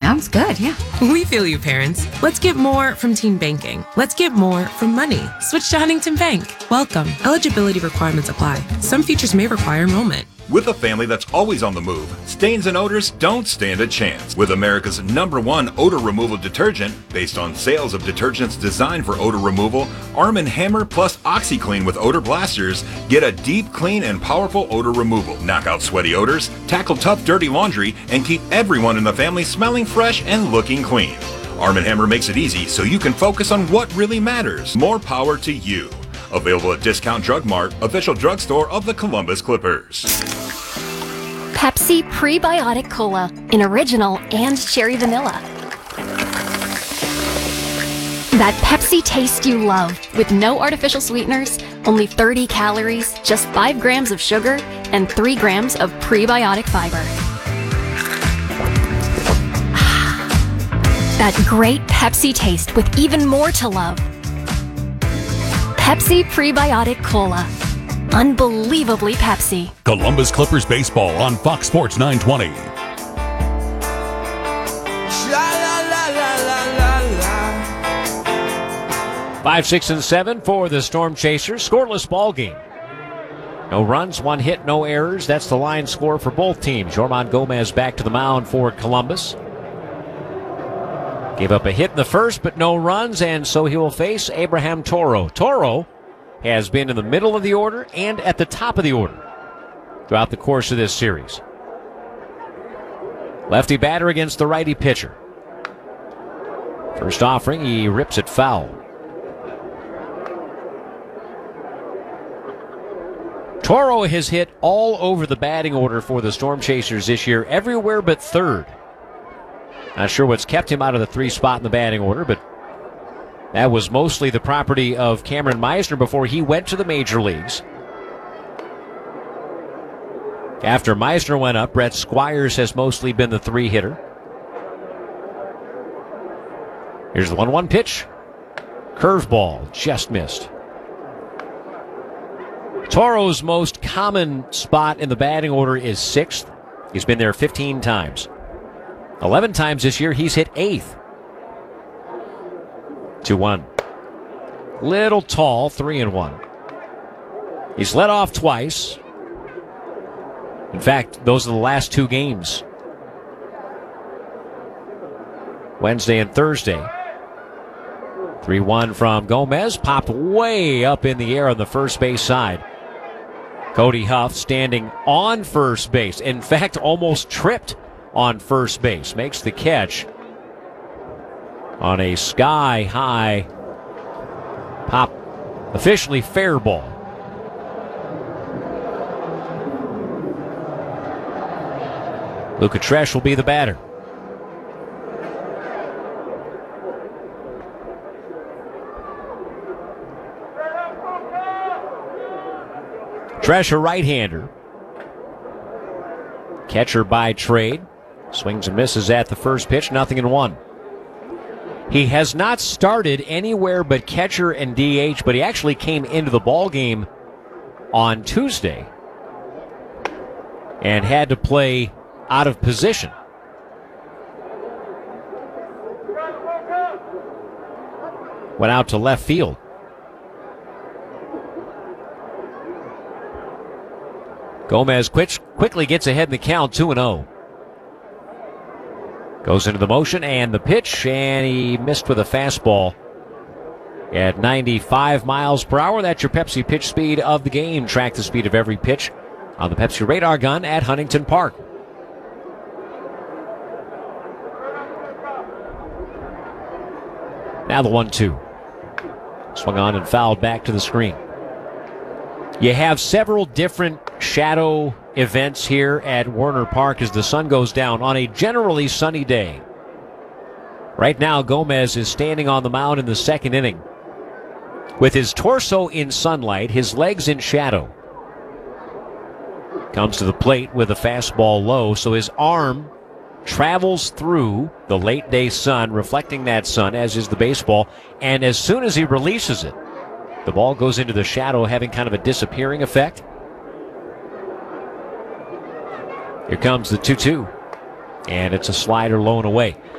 Sounds good, yeah. We feel you, parents. Let's get more from teen banking. Let's get more from money. Switch to Huntington Bank. Welcome. Eligibility requirements apply. Some features may require enrollment. With a family that's always on the move, stains and odors don't stand a chance. With America's #1 odor removal detergent, based on sales of detergents designed for odor removal, Arm & Hammer plus OxyClean with odor blasters get a deep, clean, and powerful odor removal. Knock out sweaty odors, tackle tough, dirty laundry, and keep everyone in the family smelling fresh and looking clean. Arm & Hammer makes it easy so you can focus on what really matters. More power to you. Available at Discount Drug Mart, official drugstore of the Columbus Clippers. Pepsi Prebiotic Cola in original and cherry vanilla. That Pepsi taste you love with no artificial sweeteners, only 30 calories, just 5 grams of sugar, and 3 grams of prebiotic fiber. That great Pepsi taste with even more to love. Pepsi Prebiotic Cola. Unbelievably Pepsi. Columbus Clippers baseball on Fox Sports 920. 5, 6, and 7 for the Storm Chasers. Scoreless ball game. No runs, 1 hit, no errors. That's the line score for both teams. Yorman Gomez back to the mound for Columbus. Gave up a hit in the first, but no runs, and so he will face Abraham Toro. Toro has been in the middle of the order and at the top of the order throughout the course of this series. Lefty batter against the righty pitcher. First offering, he rips it foul. Toro has hit all over the batting order for the Storm Chasers this year, everywhere but third. Not sure what's kept him out of the 3 spot in the batting order, but that was mostly the property of Cameron Meisner before he went to the major leagues. After Meisner went up, Brett Squires has mostly been the 3 hitter. Here's the 1-1 pitch. Curveball, just missed. Toro's most common spot in the batting order is 6th. He's been there 15 times. 11 times this year, he's hit 8th. 2-1. Little tall, 3-1. He's led off twice. In fact, those are the last 2 games. Wednesday and Thursday. 3-1 from Gomez. Popped way up in the air on the first base side. Cody Huff standing on first base. In fact, almost tripped on first base. Makes the catch on a sky-high pop. Officially fair ball. Luca Tresh will be the batter. Tresh, a right-hander. Catcher by trade. Swings and misses at the first pitch, 0-1. He has not started anywhere but catcher and DH, but he actually came into the ball game on Tuesday and had to play out of position. Went out to left field. Gomez quickly gets ahead in the count, 2-0. Goes into the motion and the pitch, and he missed with a fastball at 95 miles per hour. That's your Pepsi pitch speed of the game. Track the speed of every pitch on the Pepsi radar gun at Huntington Park. Now the 1-2. Swung on and fouled back to the screen. You have several different shadow events here at Werner Park as the sun goes down on a generally sunny day. Right now, Gomez is standing on the mound in the second inning with his torso in sunlight, his legs in shadow. Comes to the plate with a fastball low, so his arm travels through the late day sun, reflecting that sun, as is the baseball, and as soon as he releases it, the ball goes into the shadow, having kind of a disappearing effect. Here comes the 2-2, and it's a slider low and away.